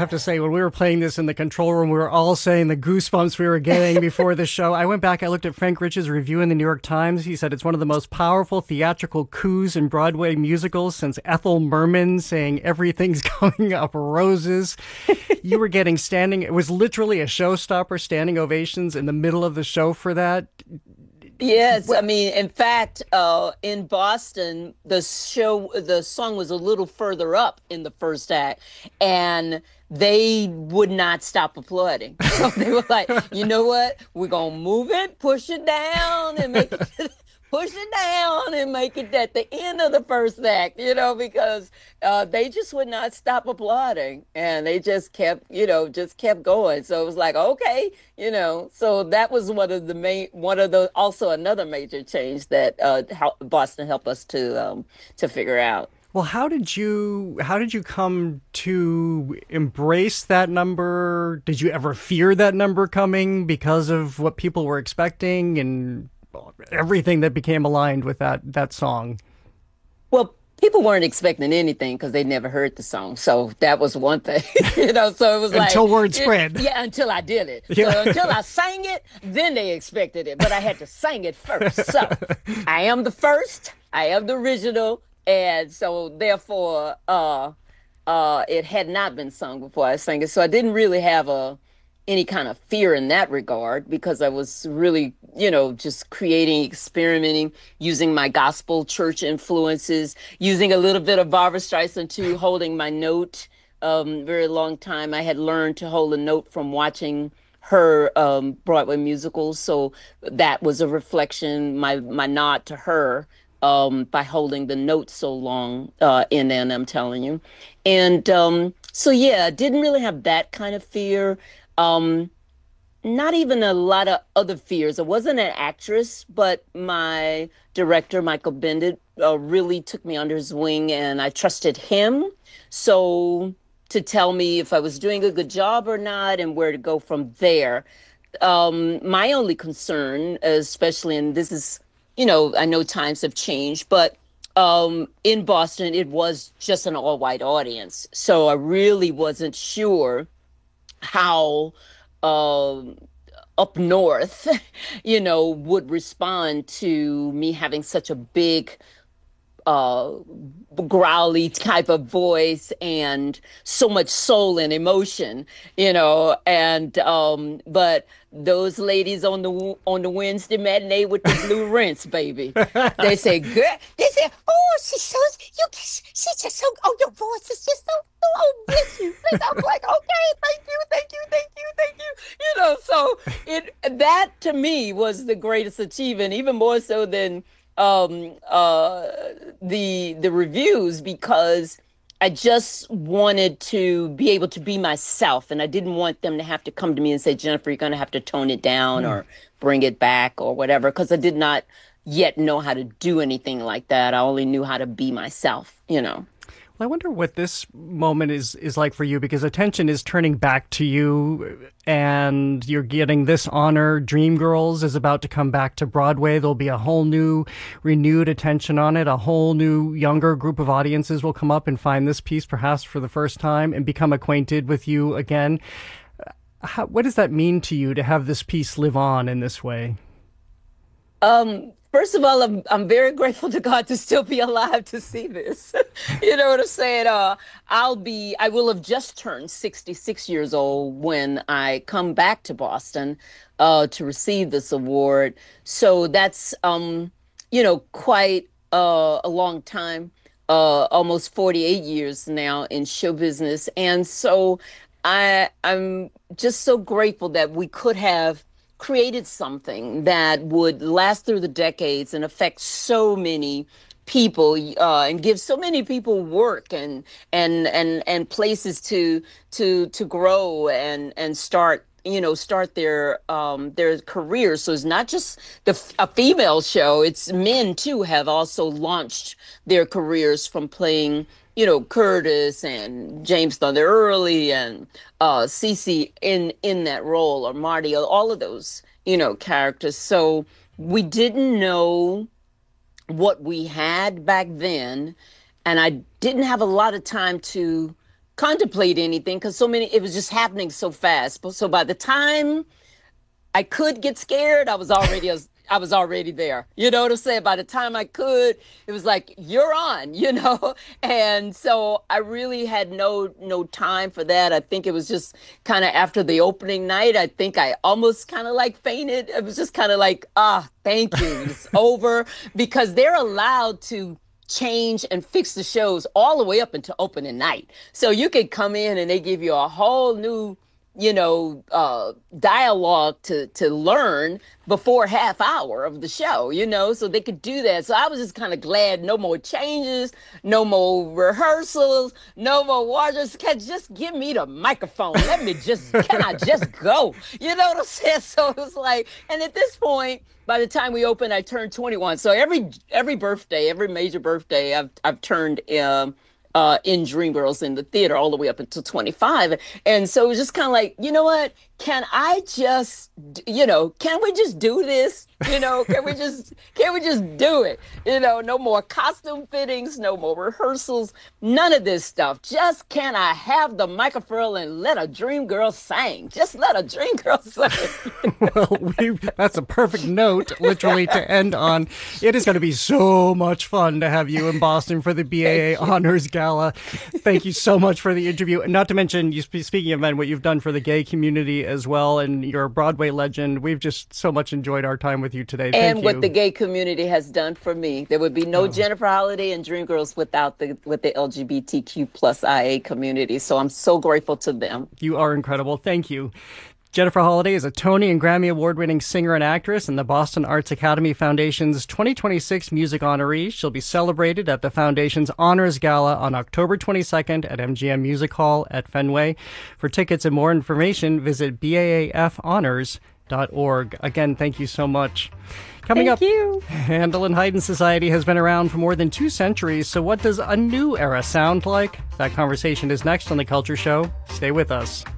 have to say, when we were playing this in the control room, we were all saying the goosebumps we were getting before the show. I went back, I looked at Frank Rich's review in the New York Times. He said it's one of the most powerful theatrical coups in Broadway musicals since Ethel Merman saying everything's coming up roses. You were getting it was literally a showstopper, standing ovations in the middle of the show for that. Yes, I mean, in fact, in Boston, the song was a little further up in the first act, and they would not stop applauding. So they were like, you know what? We're gonna move it, push it down, and make it push it down and make it at the end of the first act, because they just would not stop applauding, and they just kept, just kept going. So it was like, okay, so that was also another major change that Boston helped us to figure out. Well, how did you come to embrace that number? Did you ever fear that number coming because of what people were expecting and everything that became aligned with that song? Well, people weren't expecting anything because they never heard the song. So that was one thing, so it was like... Until word spread. Yeah, until I did it. Yeah. So until I sang it, then they expected it. But I had to sing it first. So I am the first. I am the original. And so therefore, it had not been sung before I sang it. So I didn't really have any kind of fear in that regard, because I was really, just creating, experimenting, using my gospel church influences, using a little bit of Barbra Streisand too, holding my note. Very long time I had learned to hold a note from watching her Broadway musicals. So that was a reflection, my nod to her, by holding the note so long in I'm telling you. And so, yeah, didn't really have that kind of fear. Not even a lot of other fears. I wasn't an actress, but my director, Michael Bendit, really took me under his wing, and I trusted him. So to tell me if I was doing a good job or not and where to go from there. My only concern, especially, and this is, I know times have changed, but in Boston, it was just an all-white audience. So I really wasn't sure how up north, would respond to me having such a big, growly type of voice and so much soul and emotion, but those ladies on the Wednesday matinee with the blue rinse, baby, they say, girl, they say, oh, she's just so, oh, your voice is just so, oh, bless you. And I'm like, okay, thank you. So that to me was the greatest achievement, even more so than the reviews, because I just wanted to be able to be myself, and I didn't want them to have to come to me and say, Jennifer, you're going to have to tone it down or bring it back or whatever, because I did not yet know how to do anything like that. I only knew how to be myself. Well, I wonder what this moment is like for you, because attention is turning back to you and you're getting this honor. Dreamgirls is about to come back to Broadway. There'll be a whole new, renewed attention on it. A whole new, younger group of audiences will come up and find this piece perhaps for the first time and become acquainted with you again. What does that mean to you to have this piece live on in this way? First of all, I'm very grateful to God to still be alive to see this. You know what I'm saying? I will have just turned 66 years old when I come back to Boston to receive this award. So that's quite a long time, almost 48 years now in show business. And so I'm just so grateful that we could have created something that would last through the decades and affect so many people, and give so many people work and places to grow and start their careers. So it's not just a female show; it's men too have also launched their careers from playing, Curtis and James Thunder Early and Cece in that role, or Marty, all of those, characters. So we didn't know what we had back then, and I didn't have a lot of time to contemplate anything because it was just happening so fast. So by the time I could get scared, I was already there. You know what I'm saying? By the time I could, it was like, you're on, you know? And so I really had no time for that. I think it was just kind of after the opening night, I think I almost kind of like fainted. It was just kind of like, thank you. It's over, because they're allowed to change and fix the shows all the way up until opening night. So you could come in and they give you a whole new, dialogue to learn before half hour of the show, so they could do that. So I was just kind of glad, no more changes, no more rehearsals, no more wardrobes. Just give me the microphone. Can I just go? You know what I'm saying? So it was like, and at this point, by the time we opened, I turned 21. So every birthday, every major birthday, I've turned in Dreamgirls in the theater all the way up until 25. And so it was just kind of like, you know what? Can I just, can we just do this? Can we just do it? No more costume fittings, no more rehearsals, none of this stuff. Just can I have the microphone and let a dream girl sing? Just let a dream girl sing. Well, that's a perfect note, literally, to end on. It is going to be so much fun to have you in Boston for the BAA Honors Gala. Thank you so much for the interview. And not to mention, speaking of men, what you've done for the gay community as well, and you're a Broadway legend. We've just so much enjoyed our time with you today. Thank you. What the gay community has done for me. There would be no Jennifer Holliday and Dreamgirls without the LGBTQ plus IA community. So I'm so grateful to them. You are incredible. Thank you. Jennifer Holliday is a Tony and Grammy Award-winning singer and actress and the Boston Arts Academy Foundation's 2026 Music Honoree. She'll be celebrated at the Foundation's Honors Gala on October 22nd at MGM Music Hall at Fenway. For tickets and more information, visit baafhonors.org. Again, thank you so much. Coming up, Handel and Haydn Society has been around for more than 2 centuries, so what does a new era sound like? That conversation is next on The Culture Show. Stay with us.